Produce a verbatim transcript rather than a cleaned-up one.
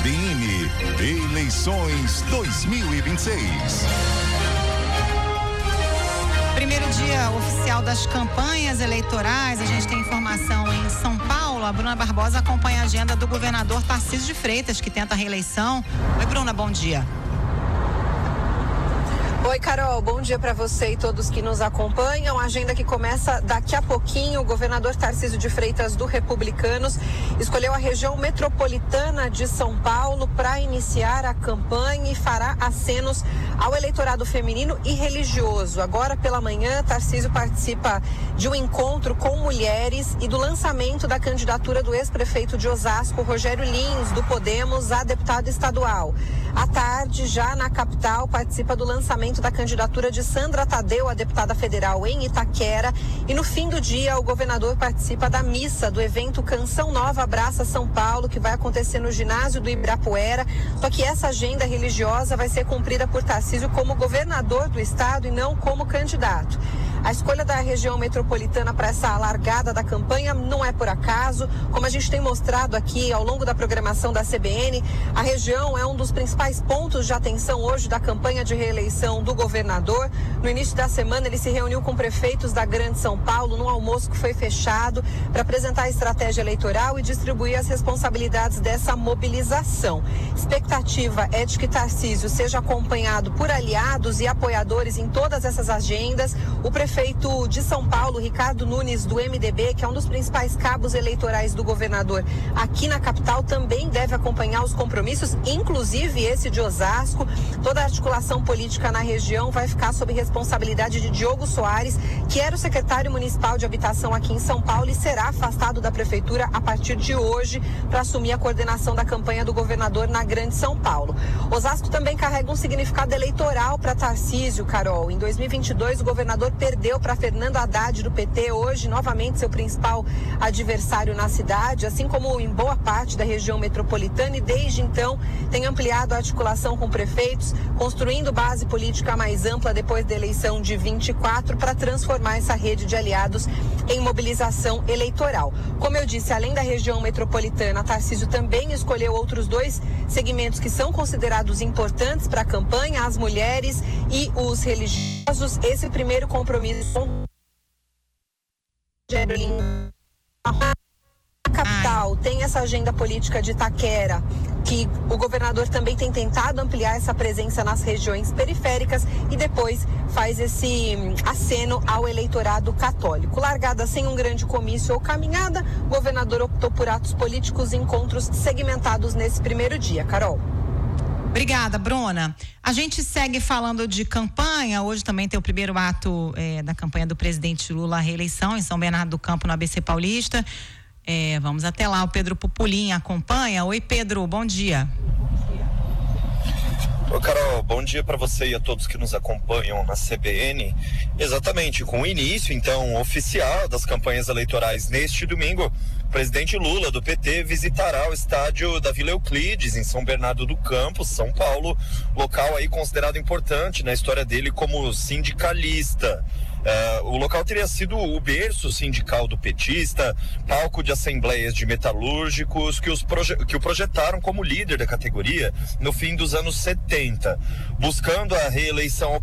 B N, eleições dois mil e vinte e seis. Primeiro dia oficial das campanhas eleitorais, a gente tem informação em São Paulo. A Bruna Barbosa acompanha a agenda do governador Tarcísio de Freitas, que tenta a reeleição. Oi, Bruna, bom dia. Oi, Carol, bom dia para você e todos que nos acompanham. A agenda que começa daqui a pouquinho. O governador Tarcísio de Freitas, do Republicanos, escolheu a região metropolitana de São Paulo para iniciar a campanha e fará acenos ao eleitorado feminino e religioso. Agora pela manhã, Tarcísio participa de um encontro com mulheres e do lançamento da candidatura do ex-prefeito de Osasco, Rogério Lins, do Podemos, a deputado estadual. À tarde, já na capital, participa do lançamento da candidatura de Sandra Tadeu, a deputada federal, em Itaquera. E no fim do dia, o governador participa da missa do evento Canção Nova Abraça São Paulo, que vai acontecer no ginásio do Ibirapuera. Só que essa agenda religiosa vai ser cumprida por Tarcísio como governador do estado e não como candidato. A escolha da região metropolitana para essa largada da campanha não é por acaso. Como a gente tem mostrado aqui ao longo da programação da C B N, a região é um dos principais pontos de atenção hoje da campanha de reeleição do governador. No início da semana, ele se reuniu com prefeitos da Grande São Paulo num almoço que foi fechado para apresentar a estratégia eleitoral e distribuir as responsabilidades dessa mobilização. Expectativa é de que Tarcísio seja acompanhado por aliados e apoiadores em todas essas agendas. O prefeito Prefeito de São Paulo, Ricardo Nunes, do M D B, que é um dos principais cabos eleitorais do governador aqui na capital, também deve acompanhar os compromissos, inclusive esse de Osasco. Toda a articulação política na região vai ficar sob responsabilidade de Diogo Soares, que era o secretário municipal de habitação aqui em São Paulo e será afastado da prefeitura a partir de hoje para assumir a coordenação da campanha do governador na Grande São Paulo. Osasco também carrega um significado eleitoral para Tarcísio, Carol. Em dois mil e vinte e dois, o governador perdeu Deu para Fernando Haddad do P T, hoje novamente seu principal adversário na cidade, assim como em boa parte da região metropolitana, e desde então tem ampliado a articulação com prefeitos, construindo base política mais ampla depois da eleição de vinte e quatro para transformar essa rede de aliados em mobilização eleitoral. Como eu disse, além da região metropolitana, Tarcísio também escolheu outros dois segmentos que são considerados importantes para a campanha, as mulheres e os religiosos. Esse primeiro compromisso a capital tem essa agenda política de Itaquera, que o governador também tem tentado ampliar essa presença nas regiões periféricas e depois faz esse aceno ao eleitorado católico. Largada sem um grande comício ou caminhada, o governador optou por atos políticos e encontros segmentados nesse primeiro dia. Carol. Obrigada, Bruna. A gente segue falando de campanha. Hoje também tem o primeiro ato é, da campanha do presidente Lula à reeleição em São Bernardo do Campo, no A B C Paulista. É, vamos até lá, o Pedro Pupulim acompanha. Oi, Pedro, bom dia. Ô, Carol, bom dia para você e a todos que nos acompanham na C B N. Exatamente, com o início, então, oficial das campanhas eleitorais neste domingo, o presidente Lula, do P T, visitará o estádio da Vila Euclides, em São Bernardo do Campo, São Paulo, local aí considerado importante na história dele como sindicalista. Uh, o local teria sido o berço sindical do petista, palco de assembleias de metalúrgicos que, os proje- que o projetaram como líder da categoria no fim dos anos setenta. Buscando a reeleição ao